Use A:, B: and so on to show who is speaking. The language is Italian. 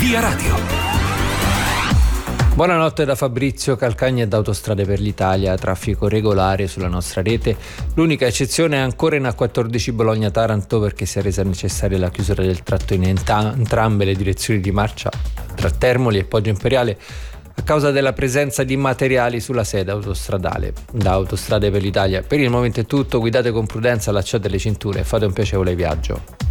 A: Via Radio.
B: Buonanotte da Fabrizio Calcagni e da Autostrade per l'Italia. Traffico regolare sulla nostra rete. L'unica eccezione è ancora in A14 Bologna-Taranto, perché si è resa necessaria la chiusura del tratto in entrambe le direzioni di marcia tra Termoli e Poggio Imperiale a causa della presenza di materiali sulla sede autostradale. Da Autostrade per l'Italia per il momento è tutto. Guidate con prudenza, allacciate le cinture e fate un piacevole viaggio.